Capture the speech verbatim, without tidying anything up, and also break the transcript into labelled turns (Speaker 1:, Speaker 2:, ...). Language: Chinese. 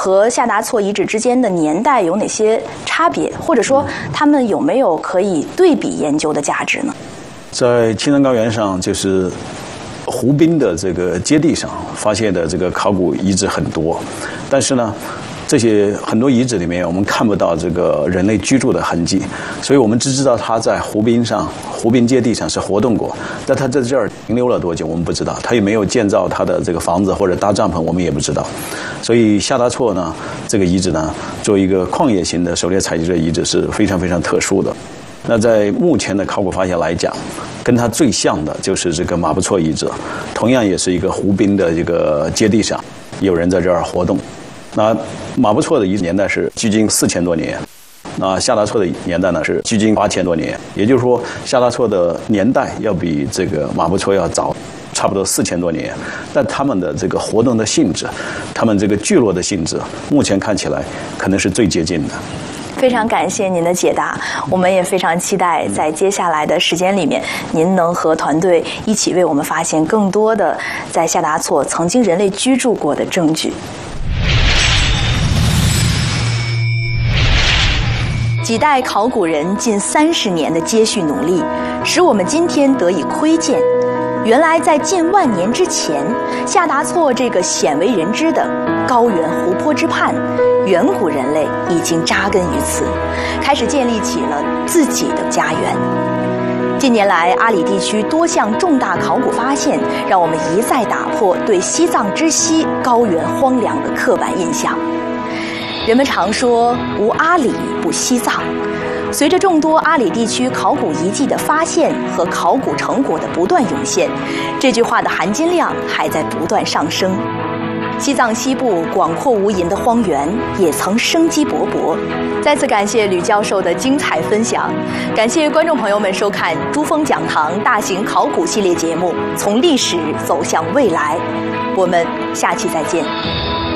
Speaker 1: 和夏达措遗址之间的年代有哪些差别，或者说他们有没有可以对比研究的价值呢？
Speaker 2: 在青藏高原上，就是湖滨的这个阶地上发现的这个考古遗址很多，但是呢，这些很多遗址里面我们看不到这个人类居住的痕迹，所以我们只知道它在湖滨上、湖滨阶地上是活动过，但它在这儿停留了多久我们不知道，它有没有建造它的这个房子或者搭帐篷我们也不知道。所以夏达措呢这个遗址呢，作为一个矿业型的狩猎采集者遗址是非常非常特殊的。那在目前的考古发现来讲，跟它最像的就是这个马布措遗址，同样也是一个湖滨的这个阶地上，有人在这儿活动。那马布措的遗址年代是距今四千多年，那夏达措的年代呢是距今八千多年，也就是说夏达措的年代要比这个马布措要早差不多四千多年，但他们的这个活动的性质，他们这个聚落的性质，目前看起来可能是最接近的。
Speaker 1: 非常感谢您的解答，我们也非常期待在接下来的时间里面，您能和团队一起为我们发现更多的在夏达措曾经人类居住过的证据。几代考古人近三十年的接续努力，使我们今天得以窥见，原来在近万年之前，夏达措这个鲜为人知的高原湖泊之畔，远古人类已经扎根于此，开始建立起了自己的家园。近年来，阿里地区多项重大考古发现，让我们一再打破对西藏之西高原荒凉的刻板印象。人们常说“无阿里不西藏”，随着众多阿里地区考古遗迹的发现和考古成果的不断涌现，这句话的含金量还在不断上升。西藏西部广阔无垠的荒原也曾生机勃勃。再次感谢吕教授的精彩分享，感谢观众朋友们收看珠峰讲堂大型考古系列节目《从历史走向未来》，我们下期再见。